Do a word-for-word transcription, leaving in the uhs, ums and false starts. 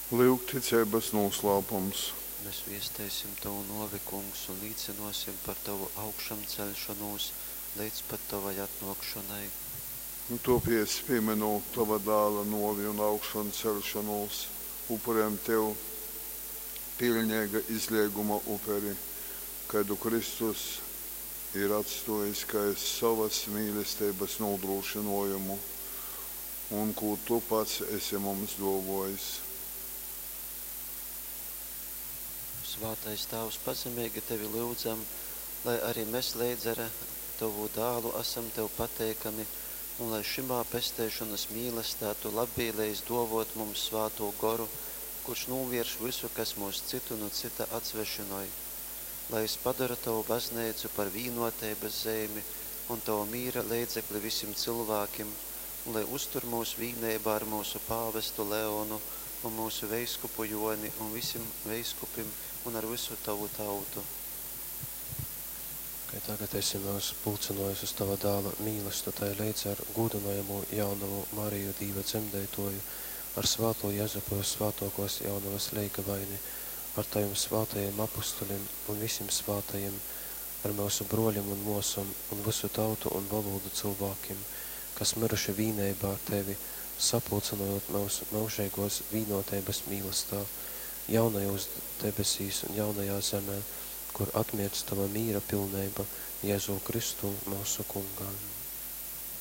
Lūk, ticības noslēpums. Mēs viestēsim Tavu novikungus un līdzinosim par Tavu augšam celšanos līdz pat Tavai atnākšanai. Nu, topies pieminot Tava dēla novi un augšanu celšanos, upuriem Tev pilnīga izlieguma uperi, kādu Kristus ir atstājis kā savas mīlestības nodrošinājumu un ko Tu pats esi mums dāvājis. Svātais Tavs, pazemīgi Tevi lūdzam, lai arī mēs līdz ar Tavu dālu esam Tev pateikami, un lai šimā pestēšanas mīlestā Tu labīlējis dovot mums svāto goru, kurš novērš visu, kas mūs citu no cita atsvešinoja. Lai es padara Tavu baznīcu par vīnotības zemi un Tavu mīra līdzekli visiem cilvēkiem, un lai uztur mūsu vīnībā ar mūsu pāvestu Leonu un mūsu veiskupu Joni un visiem veiskupim un ar visu Tavu tautu. Kai tagad esi mūs pulcinojis uz Tava dāla mīlestību, tai līdz ar gūdinājumu jaunavu Mariju Dīva dzemdētoju, ar svāto Jezupu svātokos jaunavas leika vaini, ar Taviem svātajiem apustulim un visiem svātajiem, ar mūsu broļiem un mosam un visu tautu un valodu cilvēkiem, kas miruši vīnībā ar Tevi, sapulcinojot mūsu mūžīgos vīnotības mīlestā, jaunajos debesīs un jaunajā zemē, kur atmiedz Tava mīra pilnība Jēzu Kristu mūsu kungām.